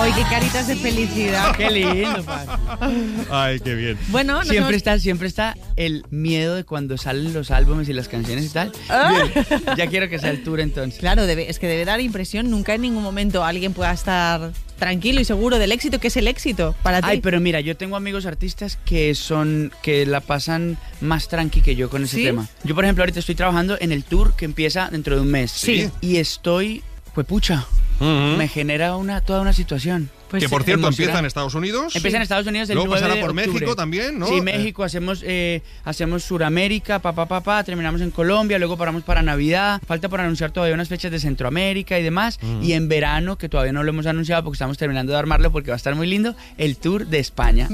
¡Ay, qué caritas de felicidad! ¡Qué lindo, Paco! Ay, qué bien. Bueno, Siempre está el miedo de cuando salen los álbumes y las canciones y tal. Bien, ya quiero que sea el tour entonces. Claro, es que debe dar impresión. Nunca en ningún momento alguien pueda estar tranquilo y seguro del éxito, que es el éxito para ti. Ay, pero mira, yo tengo amigos artistas que la pasan más tranqui que yo con ese tema. Yo, por ejemplo, ahorita estoy trabajando en el tour que empieza dentro de un mes. Sí. Y estoy, pues pucha, me genera toda una situación. Pues que por cierto empieza en Estados Unidos. Empieza en Estados Unidos el luego 9 de pasará por octubre. México también, ¿no? Sí, México, hacemos Suramérica, terminamos en Colombia, luego paramos para Navidad, falta por anunciar todavía unas fechas de Centroamérica y demás, y en verano, que todavía no lo hemos anunciado porque estamos terminando de armarlo porque va a estar muy lindo, el tour de España.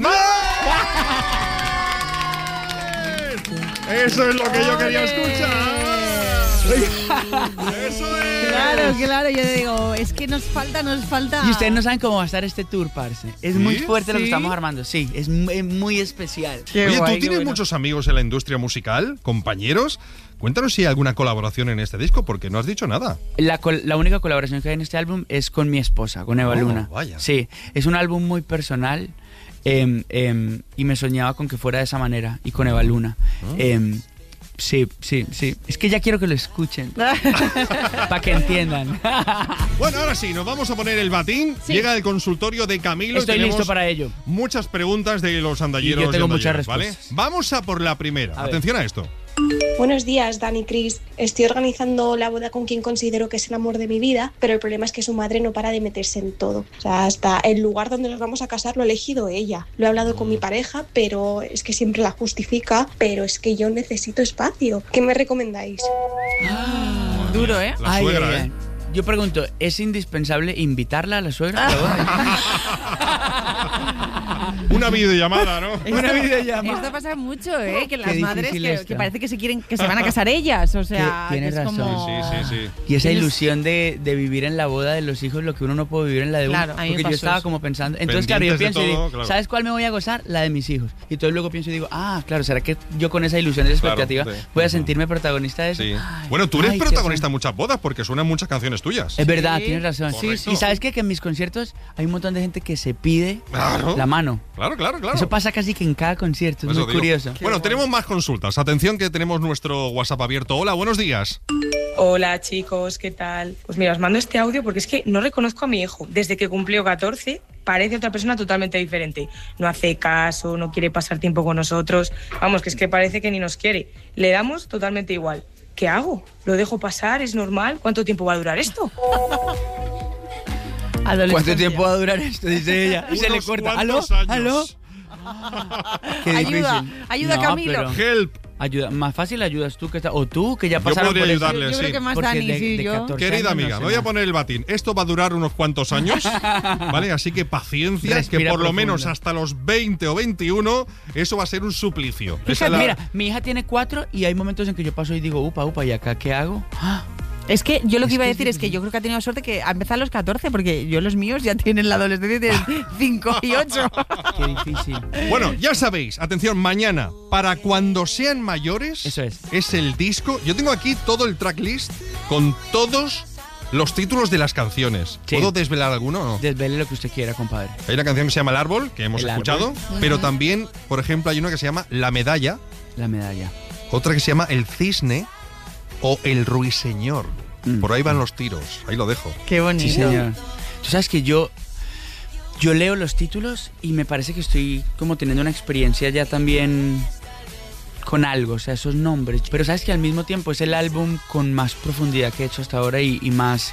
Eso es lo que yo quería escuchar. Eso es. Claro, yo digo, es que nos falta. Y ustedes no saben cómo va a estar este tour, parce. Es muy fuerte lo que estamos armando. Sí, es muy especial. Oye, ¿tú tienes muchos amigos en la industria musical, compañeros? Cuéntanos si hay alguna colaboración en este disco, porque no has dicho nada. La única colaboración que hay en este álbum es con mi esposa, con Eva Luna. Vaya. Sí, es un álbum muy personal y me soñaba con que fuera de esa manera y con Eva Luna. Sí. Es que ya quiero que lo escuchen. Para que entiendan. Bueno, ahora sí, nos vamos a poner el batín. Sí. Llega el consultorio de Camilo. Estoy listo para ello. Muchas preguntas de los andalleros. Y yo tengo muchas respuestas, ¿vale? Vamos a por la primera. Atención a esto. Buenos días, Dani, Cris. Estoy organizando la boda con quien considero que es el amor de mi vida, pero el problema es que su madre no para de meterse en todo. O sea, hasta el lugar donde nos vamos a casar lo ha elegido ella. Lo he hablado con mi pareja, pero es que siempre la justifica, pero es que yo necesito espacio. ¿Qué me recomendáis? Duro, ¿eh? La suegra, ¿eh? Yo pregunto, ¿es indispensable invitarla a la suegra? Una videollamada, ¿no? Una videollamada. Esto pasa mucho, ¿eh? Que las Qué madres difícil que parece que se van a casar ellas. O sea, tienes es razón. como... Sí. Y esa ilusión de vivir en la boda de los hijos, lo que uno no puede vivir en la de uno. Claro, a mí me porque yo pasó estaba eso. como pensando. Entonces, Pendientes claro, yo pienso de y todo, digo, claro. ¿sabes cuál me voy a gozar? La de mis hijos. Y entonces luego pienso y digo, claro, ¿será que yo con esa ilusión de expectativa voy a sentirme protagonista de eso? Sí. Ay, Bueno, tú eres qué protagonista en muchas bodas porque suenan muchas canciones tuyas. Es verdad, tienes razón. Correcto. Y ¿sabes qué? Que en mis conciertos hay un montón de gente que se pide la mano. Claro. Eso pasa casi que en cada concierto, es Eso muy digo. curioso. Bueno, tenemos más consultas. Atención que tenemos nuestro WhatsApp abierto. Hola, buenos días. Hola chicos, ¿qué tal? Pues mira, os mando este audio porque es que no reconozco a mi hijo. Desde que cumplió 14 parece otra persona totalmente diferente. No hace caso, no quiere pasar tiempo con nosotros. Vamos, que es que parece que ni nos quiere. Le damos totalmente igual. ¿Qué hago? ¿Lo dejo pasar? ¿Es normal? ¿Cuánto tiempo va a durar esto? ¿Cuánto tiempo va a durar esto? Dice ella. Y se le corta. ¿Aló? Qué Ayuda, Camilo. Help. Ayuda, más fácil ayudas tú o tú que ya Yo pasaron podría por eso. ayudarle, Yo sí. creo que más Porque Dani, de yo. 14 Querida años amiga, no sé me voy a nada. poner el batín. Esto va a durar unos cuantos años, ¿vale? Así que paciencia, Respira que por lo profundo. menos hasta los 20 o 21 eso va a ser un suplicio. Esa Fíjate, es la- mira, mi hija tiene 4 y hay momentos en que yo paso y digo, upa, ¿y acá qué hago? Es que yo lo que Es iba a que decir es es que yo creo que ha tenido suerte que ha empezado a los 14, porque yo los míos ya tienen la adolescencia de 5 y 8. Qué difícil. Bueno, ya sabéis, atención, mañana, para cuando sean mayores, Eso es. el disco. Yo tengo aquí todo el tracklist con todos los títulos de las canciones. Sí. ¿Puedo desvelar alguno o no? Desvele lo que usted quiera, compadre. Hay una canción que se llama El Árbol, que hemos El escuchado, Árbol. pero también, por ejemplo, hay una que se llama La Medalla, La medalla. otra que se llama El Cisne o El Ruiseñor. Por ahí van los tiros, ahí lo dejo. Qué bonito. Sí, señor. Tú sabes que yo leo los títulos y me parece que estoy como teniendo una experiencia ya también con algo, o sea, esos nombres. Pero sabes que al mismo tiempo es el álbum con más profundidad que he hecho hasta ahora y más...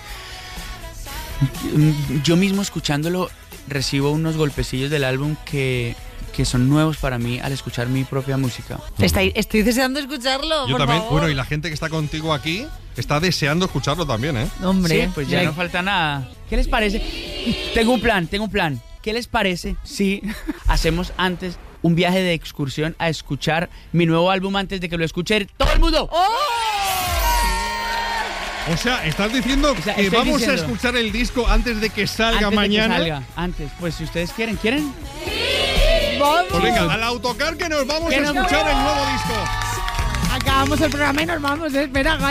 Yo mismo escuchándolo recibo unos golpecillos del álbum que son nuevos para mí al escuchar mi propia música. Estoy deseando escucharlo, Yo por también, favor. bueno, y la gente que está contigo aquí está deseando escucharlo también, ¿eh? Hombre, Sí, pues ya no falta nada. ¿Qué les parece? Tengo un plan. ¿Qué les parece si hacemos antes un viaje de excursión a escuchar mi nuevo álbum antes de que lo escuche todo el mundo? O sea, ¿estás diciendo O sea, que estoy vamos diciendo- a escuchar el disco antes de que salga Antes mañana? de que salga, antes. Pues si ustedes quieren. Pues venga, al autocar que nos vamos a Que nos escuchar el nuevo disco. Acabamos el programa y nos vamos, espera.